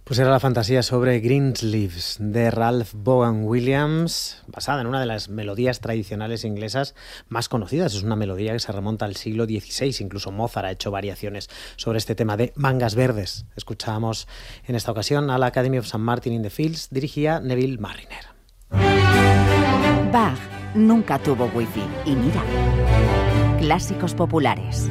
Pues era la fantasía sobre Greensleeves de Ralph Vaughan Williams, basada en una de las melodías tradicionales inglesas más conocidas. Es una melodía que se remonta al siglo XVI, incluso Mozart ha hecho variaciones sobre este tema de mangas verdes. Escuchábamos en esta ocasión a la Academy of St. Martin in the Fields, dirigía Neville Marriner. Bach nunca tuvo wifi y mira, clásicos populares.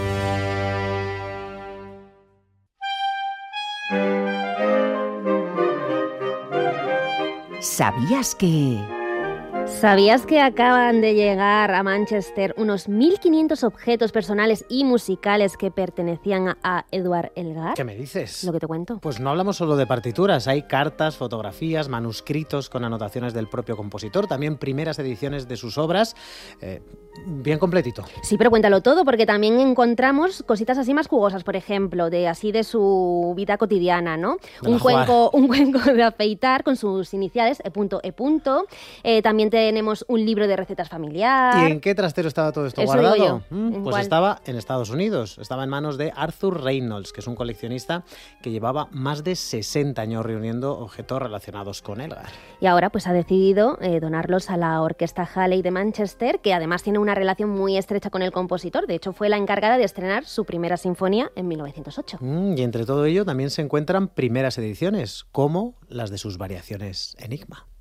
¿Sabías que...? ¿Sabías que acaban de llegar a Manchester unos 1.500 objetos personales y musicales que pertenecían a Edward Elgar? ¿Qué me dices? Lo que te cuento. Pues no hablamos solo de partituras, hay cartas, fotografías, manuscritos con anotaciones del propio compositor, también primeras ediciones de sus obras, bien completito. Sí, pero cuéntalo todo, porque también encontramos cositas así más jugosas, por ejemplo, de su vida cotidiana, ¿no? Un cuenco de afeitar con sus iniciales, E. También tenemos un libro de recetas familiar. ¿Y en qué trastero estaba todo esto Eso guardado? digo yo. Pues estaba en Estados Unidos, estaba en manos de Arthur Reynolds, que es un coleccionista que llevaba más de 60 años reuniendo objetos relacionados con Elgar. Y ahora pues ha decidido donarlos a la Orquesta Halley de Manchester, que además tiene una relación muy estrecha con el compositor. De hecho, fue la encargada de estrenar su primera sinfonía en 1908. Y entre todo ello también se encuentran primeras ediciones, como las de sus variaciones Enigma.